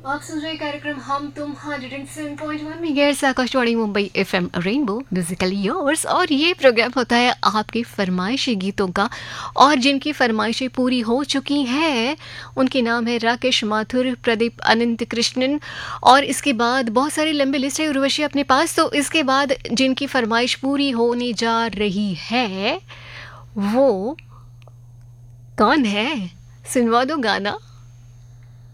आप सुन रहे कार्यक्रम हम तुम 107.1 megahertz Akashvani Mumbai FM rainbow Musically yours. और ये प्रोग्राम होता है आपके फरमाइशी गीतों का। और जिनकी फरमाइशें पूरी हो चुकी हैं उनके नाम है राकेश माथुर, प्रदीप अनंत कृष्णन। और इसके बाद बहुत सारी लंबी लिस्ट है उर्वशी अपने पास। तो इसके बाद जिनकी फरमाइश पूरी होने जा रही है वो कौन है? सुनवा दो गाना।